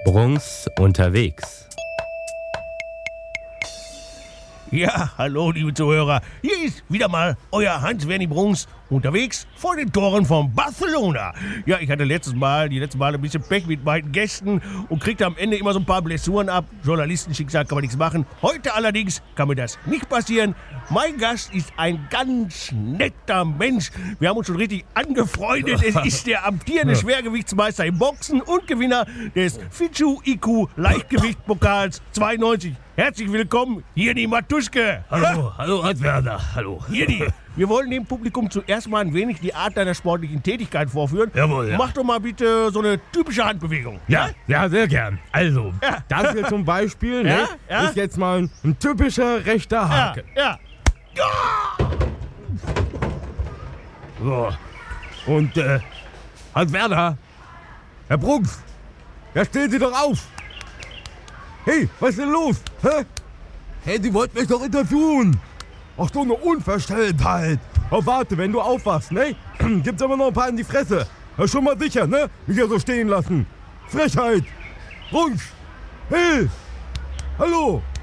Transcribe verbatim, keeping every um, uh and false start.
Bruns unterwegs. Ja, hallo liebe Zuhörer, hier ist wieder mal euer Hans-Werni Bruns unterwegs vor den Toren von Barcelona. Ja, ich hatte letztes Mal, die letzten Mal ein bisschen Pech mit meinen Gästen und kriegte am Ende immer so ein paar Blessuren ab. Journalistenschicksal kann man nichts machen. Heute allerdings kann mir das nicht passieren. Mein Gast ist ein ganz netter Mensch. Wir haben uns schon richtig angefreundet. Es ist der amtierende Schwergewichtsmeister im Boxen und Gewinner des Fidschu I Q Leichtgewichtpokals zweiundneunzig. Herzlich willkommen, Jirni Matuschke. Hallo, hallo Hans-Werner, hallo. Jirni, wir wollen dem Publikum zuerst mal ein wenig die Art deiner sportlichen Tätigkeit vorführen. Jawohl, ja. Mach doch mal bitte so eine typische Handbewegung. Ja, ja, sehr gern. Also, Ja. das hier zum Beispiel Ja, ne, ja. ist jetzt mal ein, ein typischer rechter Ja, Haken. ja. So. Und, äh, Hans-Werner, Herr Bruns, ja, stehen Sie doch auf. Hey, was ist denn los? Hä? Hey, Sie wollten mich doch interviewen. Ach, so eine Unverstelltheit. Oh, warte, wenn du aufwachst, ne? Gibt's aber noch ein paar in die Fresse. Ja, schon mal sicher, ne? Mich hier so stehen lassen. Frechheit. Bruns. Hey. Hallo.